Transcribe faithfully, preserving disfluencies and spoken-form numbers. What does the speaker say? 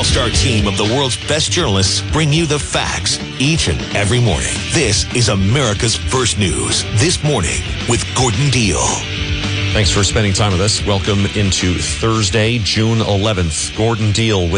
all-star team of the world's best journalists bring you the facts each and every morning. This is America's First News. This Morning with Gordon Deal. Thanks for spending time with us. Welcome into Thursday, June eleventh. Gordon Deal with